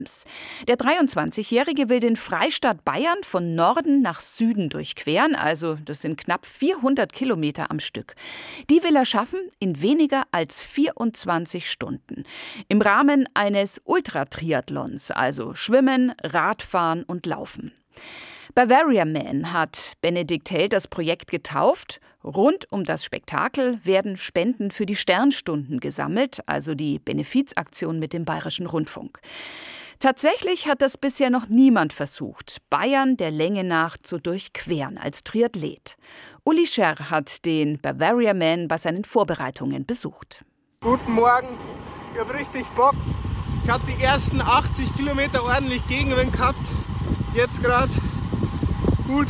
Der 23-Jährige will den Freistaat Bayern von Norden nach Süden durchqueren, also das sind knapp 400 Kilometer am Stück. Die will er schaffen in weniger als 24 Stunden. Im Rahmen eines Ultratriathlons, also Schwimmen, Radfahren und Laufen. Bavaria Man hat Benedikt Held das Projekt getauft. Rund um das Spektakel werden Spenden für die Sternstunden gesammelt, also die Benefizaktion mit dem Bayerischen Rundfunk. Tatsächlich hat das bisher noch niemand versucht, Bayern der Länge nach zu durchqueren als Triathlet. Uli Scherr hat den Bavaria Man bei seinen Vorbereitungen besucht. Guten Morgen, ich habe richtig Bock. Ich habe die ersten 80 Kilometer ordentlich Gegenwind gehabt. Jetzt gerade gut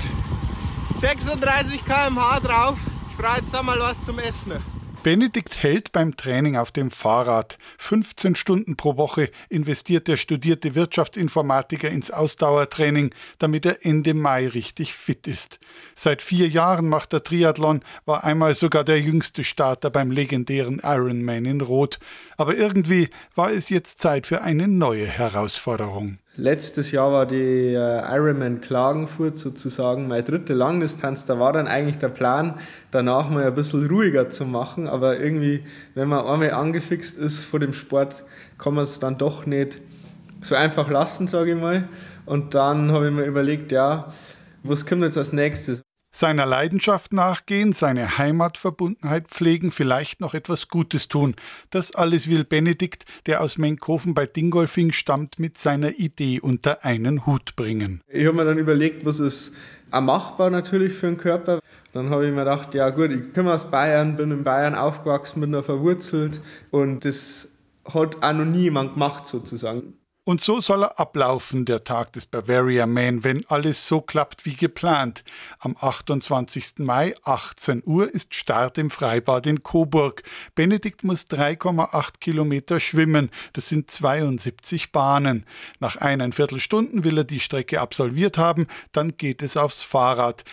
36 km/h drauf. Ich brauche jetzt da mal was zum Essen. Benedikt Held beim Training auf dem Fahrrad. 15 Stunden pro Woche investiert der studierte Wirtschaftsinformatiker ins Ausdauertraining, damit er Ende Mai richtig fit ist. Seit 4 Jahren macht er Triathlon, war einmal sogar der jüngste Starter beim legendären Ironman in Rot. Aber irgendwie war es jetzt Zeit für eine neue Herausforderung. Letztes Jahr war die Ironman Klagenfurt sozusagen meine 3. Langdistanz. Da war dann eigentlich der Plan, danach mal ein bisschen ruhiger zu machen. Aber irgendwie, wenn man einmal angefixt ist vor dem Sport, kann man es dann doch nicht so einfach lassen, sage ich mal. Und dann habe ich mir überlegt, ja, was kommt jetzt als nächstes? Seiner Leidenschaft nachgehen, seine Heimatverbundenheit pflegen, vielleicht noch etwas Gutes tun. Das alles will Benedikt, der aus Menkhofen bei Dingolfing stammt, mit seiner Idee unter einen Hut bringen. Ich habe mir dann überlegt, was ist auch machbar natürlich für den Körper. Dann habe ich mir gedacht, ja gut, ich komme aus Bayern, bin in Bayern aufgewachsen, bin da verwurzelt und das hat auch noch nie jemand gemacht sozusagen. Und so soll er ablaufen, der Tag des Bavaria Man, wenn alles so klappt wie geplant. Am 28. Mai, 18 Uhr, ist Start im Freibad in Coburg. Benedikt muss 3,8 Kilometer schwimmen. Das sind 72 Bahnen. Nach 1,25 Stunden will er die Strecke absolviert haben. Dann geht es aufs Fahrrad.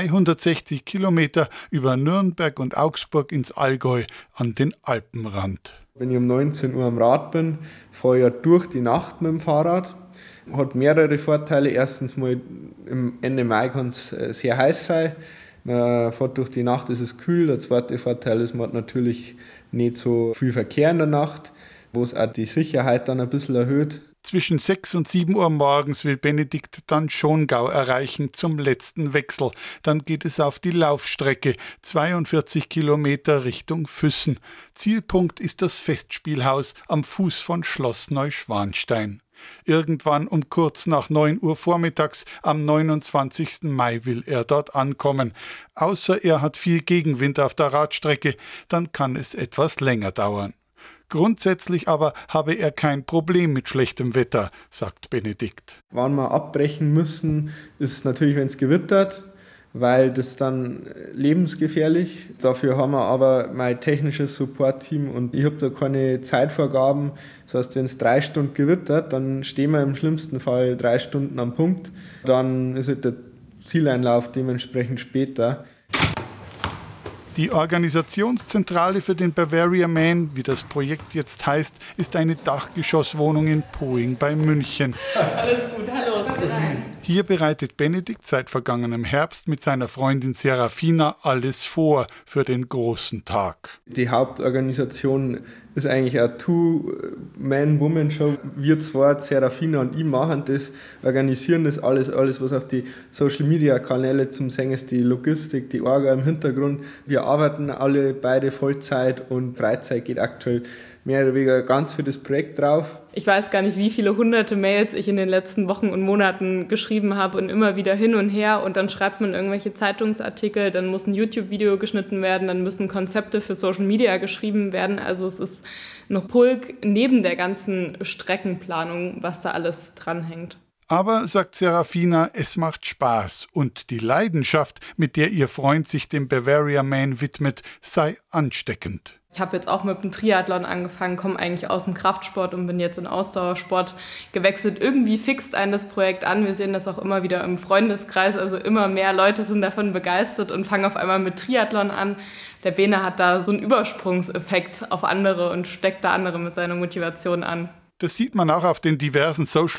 360 Kilometer über Nürnberg und Augsburg ins Allgäu an den Alpenrand. Wenn ich um 19 Uhr am Rad bin, fahre ich ja durch die Nacht mit dem Fahrrad. Hat mehrere Vorteile. Erstens mal, Ende Mai kann es sehr heiß sein. Man fährt durch die Nacht, ist es kühl. Der zweite Vorteil ist, man hat natürlich nicht so viel Verkehr in der Nacht, wo es auch die Sicherheit dann ein bisschen erhöht. Zwischen 6 und 7 Uhr morgens will Benedikt dann Schongau erreichen zum letzten Wechsel. Dann geht es auf die Laufstrecke, 42 Kilometer Richtung Füssen. Zielpunkt ist das Festspielhaus am Fuß von Schloss Neuschwanstein. Irgendwann um kurz nach 9 Uhr vormittags am 29. Mai will er dort ankommen. Außer er hat viel Gegenwind auf der Radstrecke, dann kann es etwas länger dauern. Grundsätzlich aber habe er kein Problem mit schlechtem Wetter, sagt Benedikt. Wann wir abbrechen müssen, ist natürlich, wenn es gewittert, weil das dann lebensgefährlich. Dafür haben wir aber mein technisches Support-Team und ich habe da keine Zeitvorgaben. Das heißt, wenn es 3 Stunden gewittert, dann stehen wir im schlimmsten Fall 3 Stunden am Punkt. Dann ist halt der Zieleinlauf dementsprechend später. Die Organisationszentrale für den Bavaria Man, wie das Projekt jetzt heißt, ist eine Dachgeschosswohnung in Poing bei München. Alles gut, hallo. Hier bereitet Benedikt seit vergangenem Herbst mit seiner Freundin Serafina alles vor für den großen Tag. Die Hauptorganisation ist eigentlich eine Two-Man-Woman-Show. Wir zwei, Serafina und ich, machen das, organisieren das alles, was auf die Social-Media-Kanäle zum Singen ist, die Logistik, die Orga im Hintergrund. Wir arbeiten alle beide Vollzeit und Freizeit geht aktuell mehr oder weniger ganz für das Projekt drauf. Ich weiß gar nicht, wie viele hunderte Mails ich in den letzten Wochen und Monaten geschrieben habe und immer wieder hin und her und dann schreibt man irgendwelche Zeitungsartikel, dann muss ein YouTube-Video geschnitten werden, dann müssen Konzepte für Social Media geschrieben werden. Also es ist noch Pulk neben der ganzen Streckenplanung, was da alles dranhängt. Aber, sagt Serafina, es macht Spaß und die Leidenschaft, mit der ihr Freund sich dem Bavaria Man widmet, sei ansteckend. Ich habe jetzt auch mit dem Triathlon angefangen, komme eigentlich aus dem Kraftsport und bin jetzt in Ausdauersport gewechselt. Irgendwie fixt einen das Projekt an. Wir sehen das auch immer wieder im Freundeskreis. Also immer mehr Leute sind davon begeistert und fangen auf einmal mit Triathlon an. Der Bene hat da so einen Übersprungseffekt auf andere und steckt da andere mit seiner Motivation an. Das sieht man auch auf den diversen Social